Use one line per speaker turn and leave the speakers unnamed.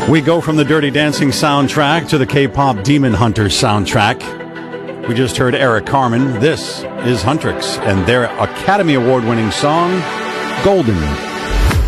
We go from the Dirty Dancing soundtrack to the K-pop Demon Hunter soundtrack. We just heard Eric Carmen. This is Huntrix and their Academy Award-winning song, Golden.